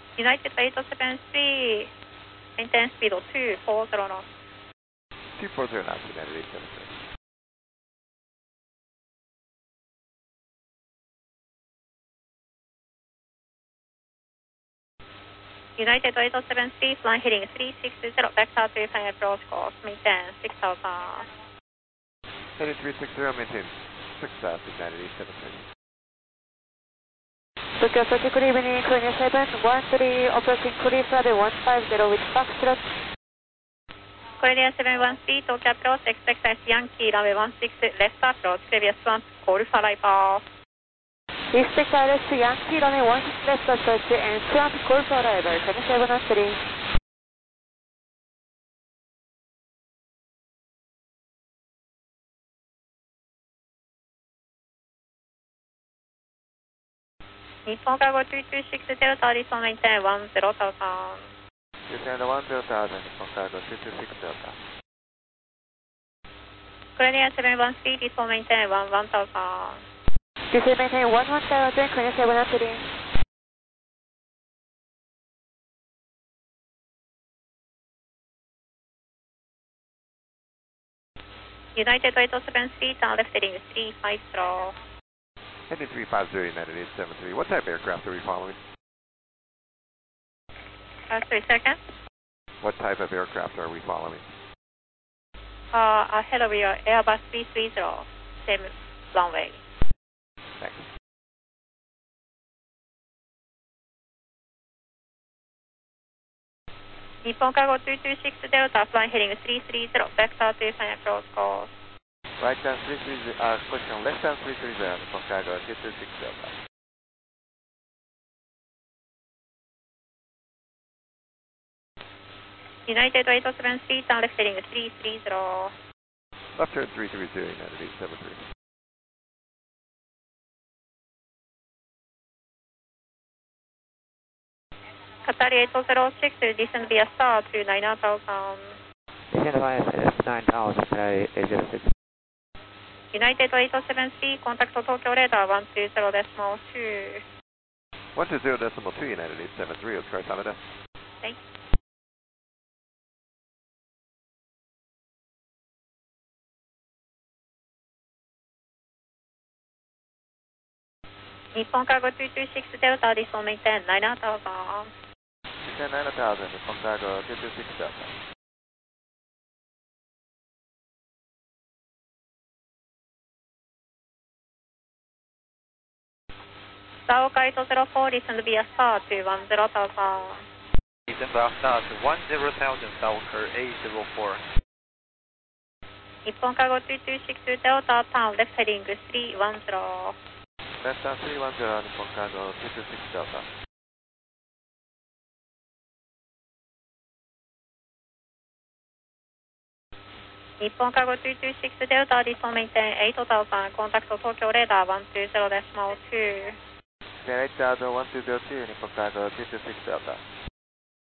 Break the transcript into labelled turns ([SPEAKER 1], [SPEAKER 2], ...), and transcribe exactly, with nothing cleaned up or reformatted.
[SPEAKER 1] United eight seven three, maintain speed two four zero knots.
[SPEAKER 2] two four zero knots, United eight seven three.
[SPEAKER 1] United eight seven three, flying heading three six zero, vector to final approach course, maintain six thousand.
[SPEAKER 2] Heading three six zero, maintain six thousand, United eight seven three.
[SPEAKER 3] Tokyo Sochi, good evening, Korea seven one three, approaching Korea one five zero with Foxtrot.
[SPEAKER 1] Korea seven one three, Tokyo approach, expect as Yankee, runway one six, left approach, previous one, Golf arrival.
[SPEAKER 3] Expect I R S Yankee, runway one six left approach, and Swan Golf arrival, Korea seven one three.
[SPEAKER 1] Nippon Cargo two two six zero, Addison maintain one zero thousand.
[SPEAKER 2] Descend one zero thousand, Nippon Cargo two two six Delta.
[SPEAKER 1] Korea seven one three, Addison maintain one one thousand.
[SPEAKER 3] This is maintain one one thousand, Korea seven one three.
[SPEAKER 1] United eight seven three, down left heading three five zero.
[SPEAKER 2] Heading three five zero, United eight seven three. What type of aircraft are we following?
[SPEAKER 1] Uh, three seconds.
[SPEAKER 2] What type of aircraft are we following?
[SPEAKER 1] Uh, ahead of your Airbus three three zero, same runway.
[SPEAKER 2] Thanks.
[SPEAKER 1] Nippon Cargo two two six Delta, flying heading three three zero, vector to final approach course.
[SPEAKER 2] Right down three three zero, uh, question left down three three zero, Nippon Cargo two two six Delta.
[SPEAKER 1] United eight seven three, down left heading three three zero.
[SPEAKER 2] Left turn three three zero, United eight seven three.
[SPEAKER 1] Qatar eight zero six, descend via star to nine thousand.
[SPEAKER 4] Descend via nine thousand, Qatar eight zero six.
[SPEAKER 1] United eight seven three, contact Tokyo radar one two zero decimal two.
[SPEAKER 2] one two zero decimal two, United eight seven three, let's try Canada.
[SPEAKER 1] Thanks. Nippon Cargo two two six Delta, Addison maintain nine thousand.
[SPEAKER 2] Descend nine thousand, Nippon Cargo two two six Delta.
[SPEAKER 1] Saoka eight zero four, descend via star to one zero thousand.
[SPEAKER 5] Descend via star to one zero thousand, Saoka eight zero four.
[SPEAKER 1] Nippon Cargo two two six Delta, turn left heading three one zero.
[SPEAKER 2] Left down three one zero, Nippon Cargo two two six Delta.
[SPEAKER 1] Nippon Cargo two two six Delta, Addison maintain eight thousand, contact Tokyo radar one two zero decimal two.
[SPEAKER 2] eight thousand, one two zero two, Nippon Cargo two two six Delta.